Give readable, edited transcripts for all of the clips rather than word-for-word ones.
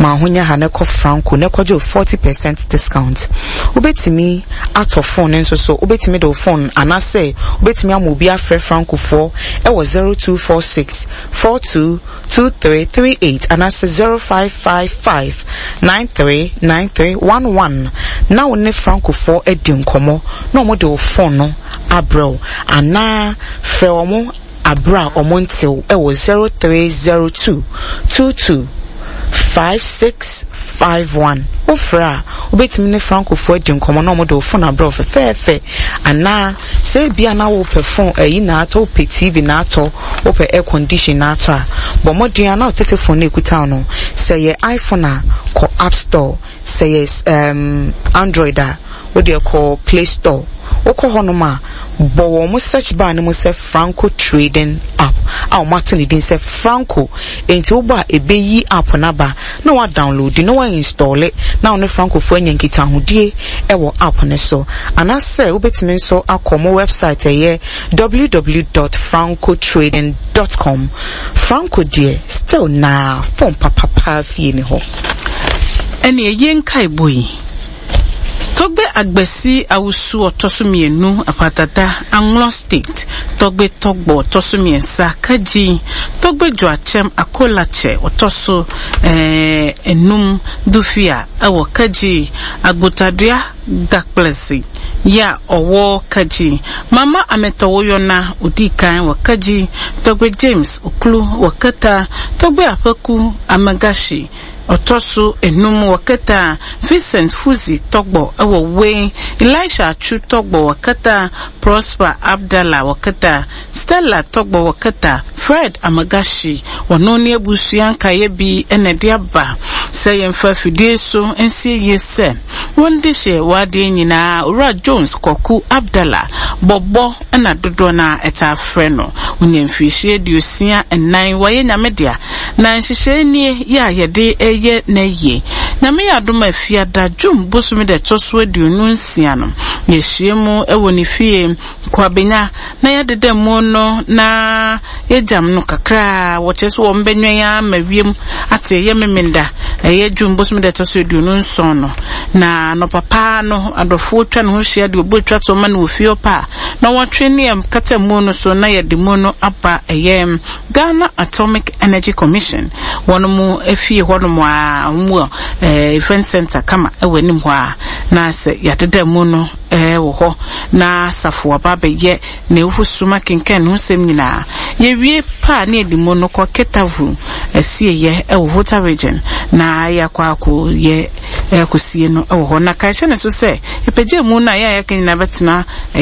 ma honya ha ne ko franco ne kwajo 40% discount obetimi ato phone nso so obetimi do phone anase obetimi amobi afre franco for e was 0246 422338 anase 0555 939311 now ne franco for edi nkomo no mo de phone no abro ana frɛ omo abra omontil e was 0302 22 5651 ofra obetimi ne franco for edi nkomo no mo de phone abro fefe ana se bia na wo perform eyi na ato pe tv na ato wo pe air condition na ato a bo modern na tete phone ekuta no say ye iphone a ko app store say yes android a wo de ko play store oko honoma bo wo mo search bar ne mo say franco trading app a o mato ni din say franco enti wo ba ebeyi app na ba na wa download no wa install it na on franco fo anyankita hodie e wo app ne so ana say wo betimi so akomo website eye www.francotrading.com franco die still na phone papa fie ni ho eni yen kai boy Togbe agbesi awusu otosumienu apatata Anglo State togbe togbo otosumiensa kaji togbe joachem akolache otosu enum dufia awo kaji agbotadria gakplesi ya owo kaji mama ametowoyo na udikan wakaji togbe James oklu wakata togbe apaku amagashi Otosu enum wakata Vincent Fuzi togbo awowe Elisha Chu togbo wakata Prosper Abdallah wakata Stella togbo wakata Fred Amagashi wanoni ebusuyanka yebi enediaba sayen fafidie so ensie yese wondishe wade nyina Ura Jones Koku Abdallah Bobo ena dodo na eta freno unyemfishie diosia enai waye nyamedia na nhihye nie ya yede ye na ye na me adoma fiada dwum bosumi de toso aduonu nsia no yehyiemu ewo ni fie kwabenya na yadede mu no na yejam no kakra wocheso wo mbenwa ya mawiem ate ye memenda eye dwum bosumi de toso aduonu nson no na no papa no adofo twa no hia de obotwa to ma no ofio pa na wotwene kata mu no so na yede mu no apa eye Ghana Atomic Energy Commission wonomu efie honomu a event center kama ewenim ho a na se yadede mu no wo ho na safo ababe ye na ufusuma kenken no sem nyina ye wie pa na edimu no ko ketavu esie ye wo Volta region na yakwa ko ye kusie no wo ho na ka hye so se epeje mu na ya kenina betina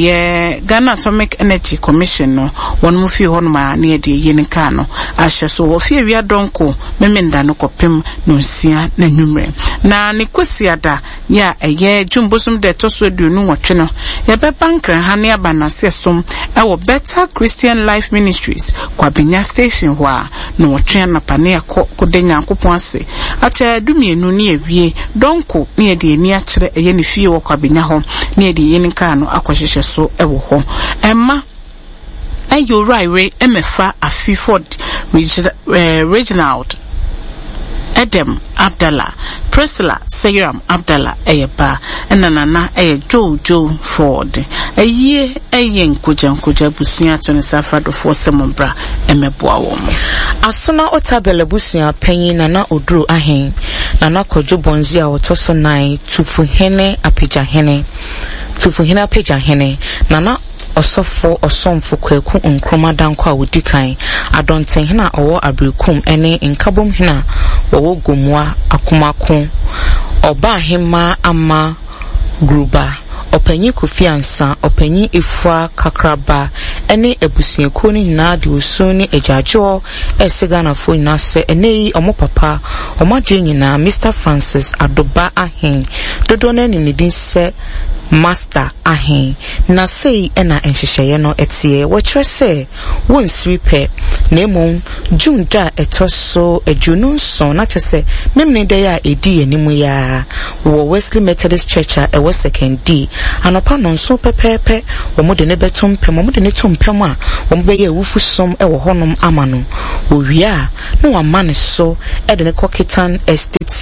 ye Ghana Atomic Energy Commission no wonomu fie ho no ma na ye de ye nka no ahye so wo fie wi adonko memenda no kopem no nsia na nwumre na ne kwasiada ya eye dwumbosum de toso aduonu nwotwe no ye bebankran ha ne abanase som ewo Better Christian Life Ministries kwabenya station ho a no nwotwe na pane kodenya nkopon ase acha dumienu ne ewie donko ne de ani akere eye ne fie wo kwabenya ho ne de ye nka no akohyehe so ewo ho emma ayo raiwe emefa afiford Reginald Adam Abdallah Priscilla Segram Abdallah eyeba enanana Joe Ford eye nkoja busuya to ne safado for semombra emeboa wo asona otabele busuya panyin na oduro ahen na kojo bonzi a otoso 9 tufuhene apeja hene na osofo osomfo kwaku nkroma danko a wodikan adonten hena owo abrekum ene nkabom hena wo gomwa akomako oba hema ama gruba opanyi kofiansa opanyi efua kakraba ene ebusuaku ni na de osuni ejajo esegana fo na se ene omo papa omaje nyina Mr Francis Adoba ahen dodo na ni din se Master ahen na sei ena enhyehyeye no etie wo kire se won sripe na emom junda etoso adwunu nson na kyese memne de ya edi animu ya wo Wesley Methodist Church a ewo second D anopa no nso pepepe wo mode ne betompem wo mode ne tompem a wo be ye wufusom ewo honom amano wo wia na wa mane so ede ne Kokitan Estate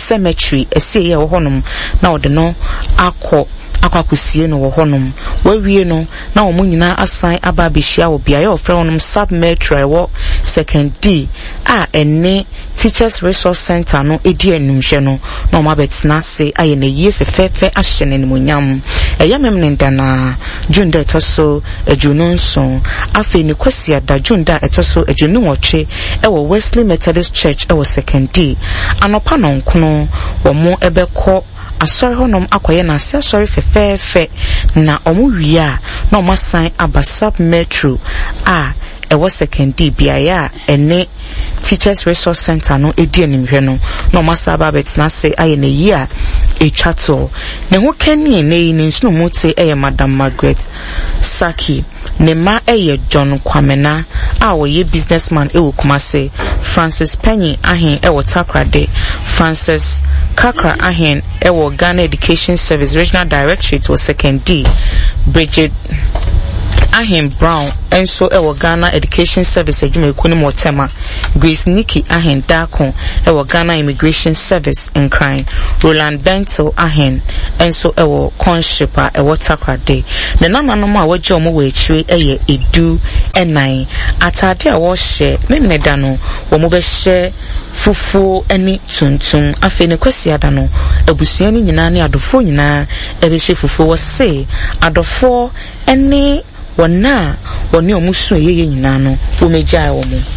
cemetery ese ye wo honom na ode no akwakusie no wo honom wawie no na wo nyina asan aba behia wo bia ye ofre honom sub metro wo second D ene Teachers Resource Center no edi enumhwe no na ma betina se aye na yie fefefe ahye ne munyam eyamem ne ndana junda etoso ejununso afi ni kwasi ada junda etoso ejununwotwe ewo Wesley Methodist Church ewo second D anopa no nkono wo mo ebekọ asori honom akoye na se asori fefefe na omu wia na omasan aba sub metro ewo second D biaya ene Teachers Resource Center no edi enimhwe no na omasaba betina se aye na yia echato ne ho kani ne nsuno mote Madam Margaret Saki ne ma John Kwamena ye businessman ewo Kumase Francis Penny ahen ewo Takrade Francis Kakra ahen ewo Ghana Education Service Regional Directorate was second D Bridget Ahen Brown enso ewo Ghana Education Service adwuma ekuni motema Grace Nikki ahen Dakon ewo Ghana Immigration Service in crime Roland Bento ahen enso ewo Conshipa ewo Takrade ne nananom a waje omo we chire eye edu enan atade a wo hye memne da no wo mo be hye fufu eni tuntun afi ne kwasi ada no abusua ni nyina ne adofo nyina ebe hye fufu wo se adofo eni wana woni omusu yeye nyina no wo meja wo mu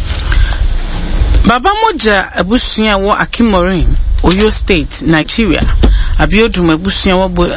baba moja abusua wo Akimorin Oyo State Nigeria abiodum abusua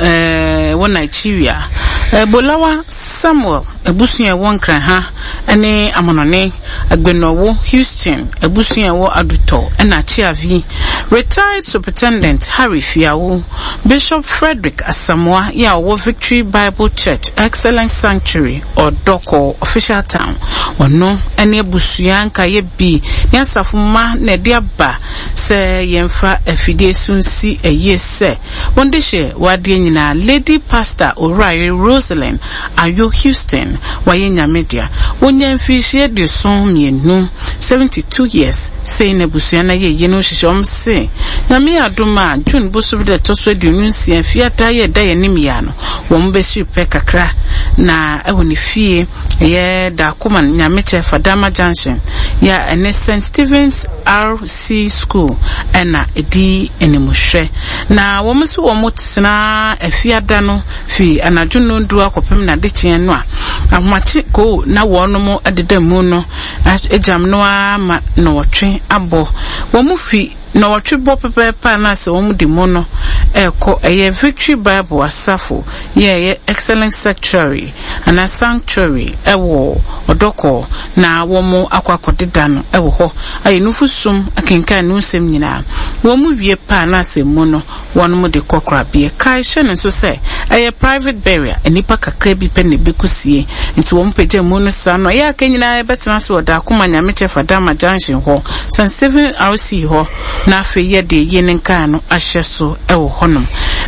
wo Nigeria Bolawa Samuel abusua wo Nkran ha ene amonone agbenowo Houston abusua wo Aduto ena Chiavi retired superintendent Harry Fiawu Bishop Frederick Asamoah ya wo Victory Bible Church Excellent Sanctuary Odoko official town ono ene abusua nka ye bi ne asafuma na de aba se yemfa afide sunsi eyese wondehye wade nyina Lady Pastor O'Reilly Rosalind Ayo Houston wayenya media wonya mfihye de son mienu 72 years say na busua na ye no hyehyom se na me adoma June bosu de toso aduonu nsia fiata ye da ye nimia no wo mbesi pe kakra na ewoni fie ye da koman nyameche Fadama Junction ya ene St. Stephen's RC School ena edi enemuhwe na wo mso wo motsena afiada no fi anadwono ndu akopem na de kyen no a ahmachi ko na wono mo adedam no ejam no ama no wotwe abo wo mu fi no wotwe bo pepepa na se wo mu di mo no eko eye Victory Bible asafo ye Excellent Sanctuary ana Sanctuary ewo Odoko na wo mu akwakodeda no ewo ho ayenufusum akenkan no nsem nyina wo mu wie pa na se mo no wono mu de kokra bie kai hye ne so se eye private burial enipa kakra bi pe ne bekusie nti wo mpege mo no sa no ya kenyina ebetena so da akoma nyameche Fadama Junction ho St. Stephen RC ho na afi ye de ye nenka no ahye so ewo honom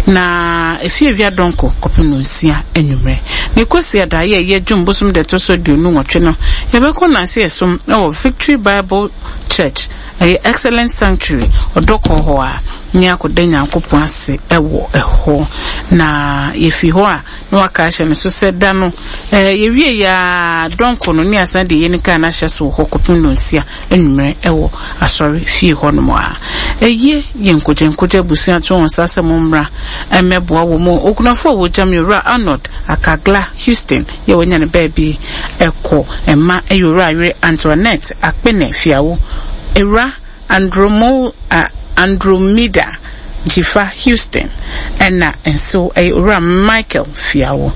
na efie wia donko kopeno nsia enumre ne kwasi ada ye dwumbosum de toso duonu nwotwe no ye beko na se esom ewo Victory Bible Church Excellent Sanctuary Odoko ho a nya kodenya akopon ase ewo eho na yefi ho a no aka hye ne so se da no ye wie ya donko no ni asan de ye nika na hye so ho kopeno nsia enumre ewo asori fie ho no mo a eye yenkoje busia to on sase momra emeboa wo mo okunafo wo jam yora Arnold Akagla Houston ye wonya ne baby eko emma eyora Ire Antoinette Akpene Fiawo Era Andromeda Jifa Houston enso Era Michael Fiawo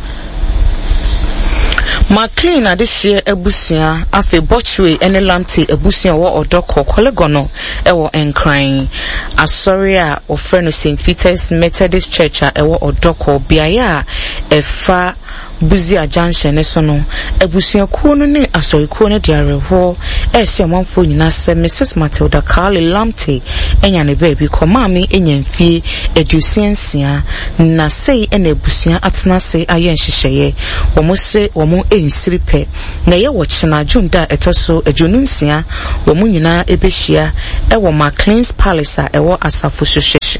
McLean adishie ebusia afi Botchway ene Lamte ebusia wo Odoko kolegono ewo Nkran asoria ofreno St. Peter's Methodist Church ewo Odoko biaya efa Buzia Junction esono ebusia kuo no ne asorikuo ne diareho ese amanfo nyina se Mrs. Matilda Carly Lamte enya ne baby komami enya mfie edusiensia na sei ene ebusia atena se aye nhyehyeye wo mo ensiripe na ye wo chena junda etoso ejununsia wo mo nyina ebehia ewo McLean's Palace ewo asafo hyehyeye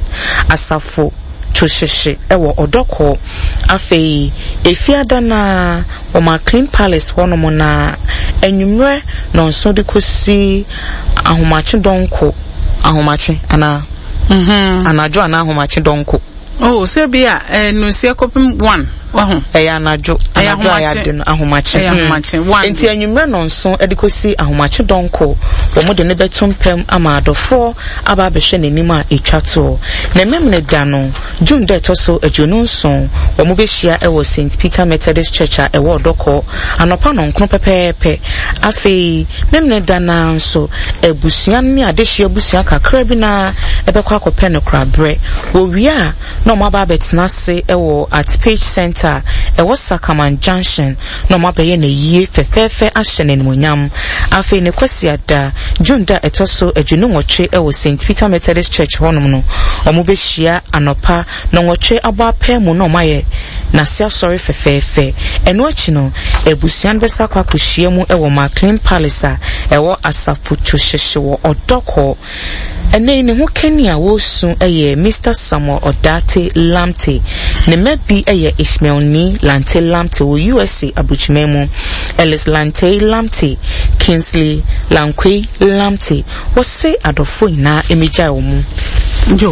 asafo Chusheshe ewo odoko afei efiada na oma Clean Palace hono na enwumre no nso de kosi ahomache donko ahomache ana anajo ana ahomache donko oh se bia no se kopim 1 wahu anajo ayade no ahomache enti enwumre no nso edikosi ahomache donko wo de ne betum pem amadofo aba behwe nanim a etwato na memne da no June de toso ajuno nso wo mo behia ewo St Peter Methodist Church a ewo odoko anopa no nkro pepepe afei memne da na nso ebusuan ni adehia busuan kakra bi na ebekwa akopɛ no krabre wo wia no maba betna se ewo at Page Center ewo Sakaman Junction no maba ye na yie fefefe ahye ne munyam afei ne kwasi ada June da etoso ajuno nwotwe ewo St Peter Methodist Church honom no omo behia anopa no nwotwe abapɛ mu no maye na sia sorry fefefe eno achi no ebusuan besa kwa kuhia mu ewo ma Clean Palace ewo asafo Chusheshe wo odoko ene ne ho kania wo su eye Mr. Samuel Odate Lamte ne mebi eye Ishmael ni Lante Lamte wo USA abuchimemu Ellis Lante Lamte Kingsley Lankwe Lamte wo se adofo ina emija wo mu jo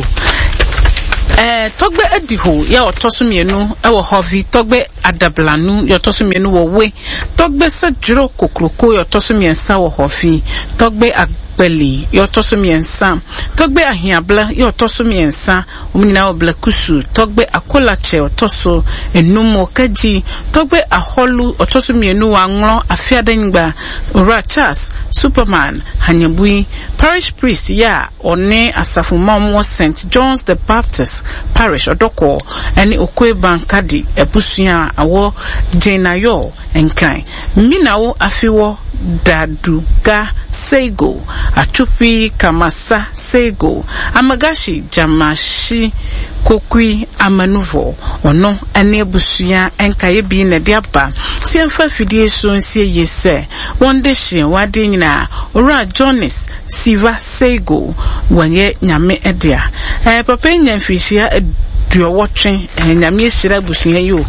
togbe ediho ya otosumienu ewo hovi togbe adablanu ya otosumienu wo we togbe sajuro kokroko ya otosumiensa wo hofi togbe agbeli ya otosumiensa togbe ahiabla ya otosumiensa omnyina oblakusu togbe akolache otoso enumo kaji togbe aholu otosumienu wanlo afiadengba Charles Superman hanyabui parish priest ya one asafumamo St John's the Baptist parish odoko eni okwe bankadi ebusuya awo jenayo enkran minawo afiwo daduga sego atupi kamasa sego amagashi jamashi kokui amanuvo ono ene busuya enkaye bi na diaba siemfa fidie so nsie yese wonde hye wade nyina ora Jonas Siva Sego wanye nyame edia papa nyamfihia duowotwe nyame ehira busuya yo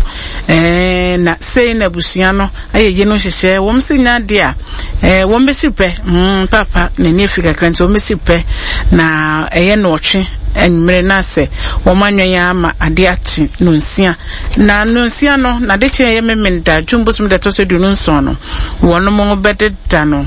na sei na busuya no ayeye no hyehye wom se nya de a wom besipe papa na ne Africa krant wom besipe na eye no otwe enmere na se womanwe ya ama ade achi nonsia na nonsia no na de che ye memenda dwumbosum de toso du nonso no wono mo bededa no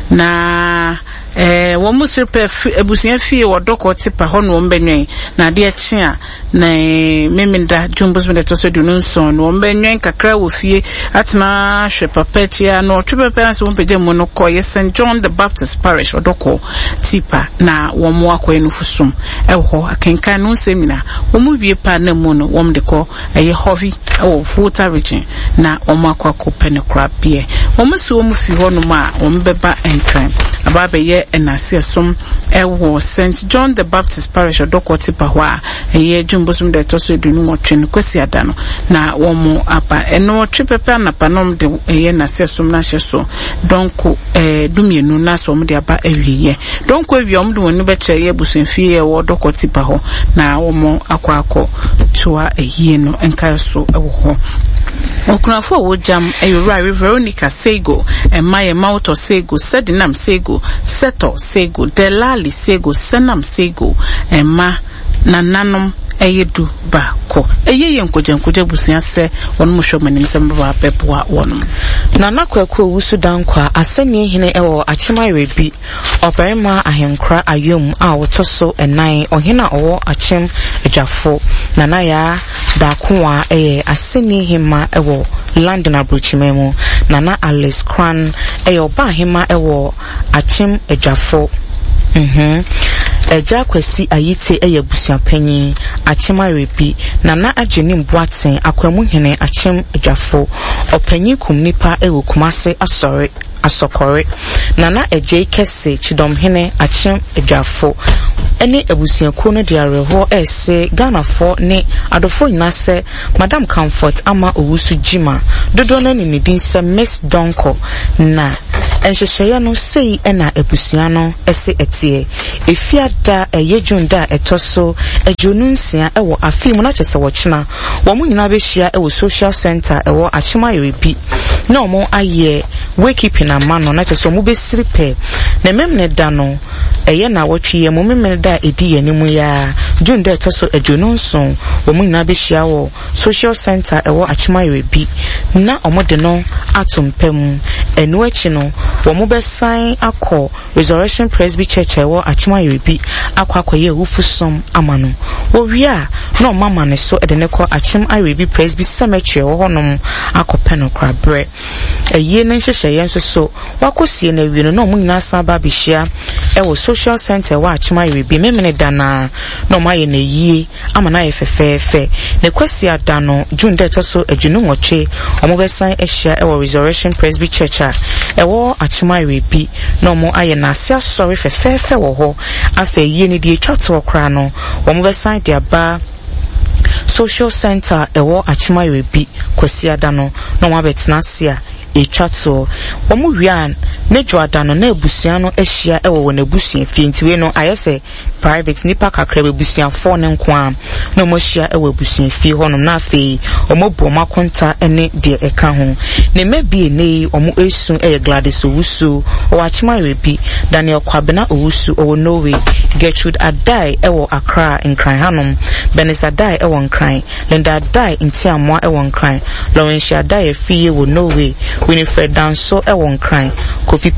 na wo musrepe ebusia fie wodoko tipa ho no mbenwen na de achi a na memenda dwumbosum de toso du nonso no mbenwen kakra wo fie atena hwe papatia no twepepe anse wo pede mo no koye St John the Baptist parish wodoko tipa na wo mo akoye no fusum ewo akenkan no semina wo mu wie pa na mu no wo de ko eye hovi ewo Volta region na wo mo akwa penekra bie wo mu so wo mu fi ho no ma wo mbeba enkran ababe ye enase som ewo St John the Baptist parish odoko tipa ho a eye dwumbosum de toso edunu motwe no kwesi ada no na wo mu apa eno twepepe na panom de eye nase som na hye so donko dumienu na so mo de aba awiye donko awi om de wonu be kye ye busenfie ye wo odoko tipa ho na wo mu akwako toa ehie no enka so ewo ho okunafo wo jam eyura Veronica Sego emaye mauto Sego sedinam Sego seto Sego delali Sego senam Sego ema nananom eyedu ba ko eyeye nkoje busia se wonu mohwomanim se mbaba pepoa wonu nana kwakwa wusu dankwa asani hene ewo achimare bi operima ahenkra ayom a wotoso enan ohena owo achim adwafo nana ya dakoa asani hima ewo London abrochimemu nana Alice Kran oba hima ewo achim adwafo eja kwasi ayite eyabusia panyi achimare bi nana ageni mboaten akwamu hene achim adwafo opanyi kumnipa ewo kumase asokore nana eje kese chidom hene achim adwafo ene ebusiakuo no diareho ese Ghana fo ne adofo nyinase Madam Comfort ama owusu jima dodo na ni din se Miss Donko na enhyehyeye no sei na ebusua no ese etie efiada eyejunda etoso ejununsia ewo afim na chese wochina wo mu nyina behia ewo social center ewo Achimayerebi na omo aye wakekeeping amano na chese omo besiripe na memne da no eye na wotwe mo memne da edi yanimu ya junda etoso ejununson wo mu nyina behia wo social center ewo Achimayerebi na omo de no atompem enu achi no wo mu besan akọ Resurrection Presby Church ewo Achimayerebi akwakoye wufusom amano wo wia no mama ne so de ne kọ Achimayerebi Presby Cemetery wo honom akọpẹ no krabre eye ne hyehyeye nso so wakosie na wi no mu nyina san ba bihia ewo social center wa Achimayerebi memene dana no maye na yie amana ye fefefe ne kwasi ada no June de so adwunu nwotwe omo besan ehia ewo Resurrection Presby Church ewo Achimayerebi no mo aye na sia sorry fefefe wo ho afa yie ne die twato kra no omo besan de aba social center ewo Achimayerebi kwasi ada no mo abetena sia etwato omo wian nejo ada no na ebusia no ehia ewo wo na ebusia fientiwe no ayese private nipa kakra ebusia 4 ne nko na mo hia ewo ebusia fie honom na afei omo bo makonta ene de eka ho ne mabie nei omo esu Gladys Owusu o Achimayerebi Daniel Kwabena Owusu o Norway Gertrude Adai ewo Accra nkran hanom Benisa Adai ewo nkran Linda Adai ntiamwa ewo nkran Lawrence Adai fie wo Norway Winifred Danso ewo nkran Kofi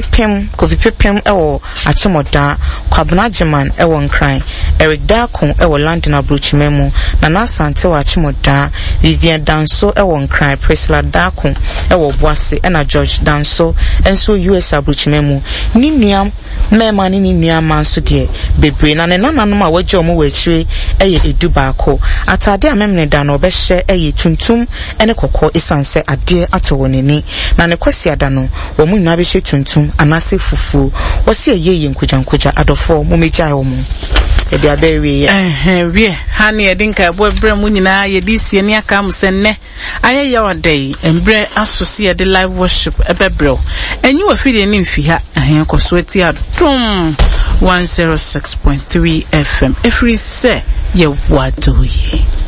Pipem ewo Achimoda Kwabena Jeman ewo nkran Eric Dakon ewo London Abrochimemu Nana Sante wa Achimoda Vivian Danso ewo nkran Priscilla Dakon ewo Boase ena George Danso enso US Abrochimemu Ninuam mema ni ninuam manso de bebre na ne nananom a waje omo wachire eye edubaako atade a memne da no obehye eye tuntum ene kokko isanse ade atowoneni na ne kwasi ada no wo mu nyina behye tuntum anase fufu wo se eye nkujankuja adofo mo mejae wo mu edi abewe wie hani edinka ebo bre mu nyina ye di sie ne aka amsenne aye ya wadai embre associate de live worship ebebro enyi wo fide ni mfi ha koso eti adom 106.3 FM every say ye wadoye